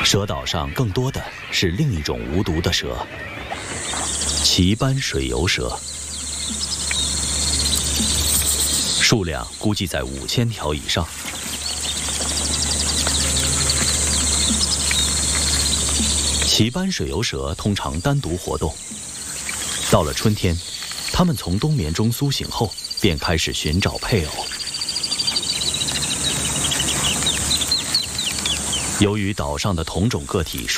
蛇岛上更多的是另一种无毒的蛇——齐斑水游蛇，数量估计在5000条以上。齐斑水游蛇通常单独活动，到了春天，它们从冬眠中苏醒后，便开始寻找配偶。由于岛上的同种个体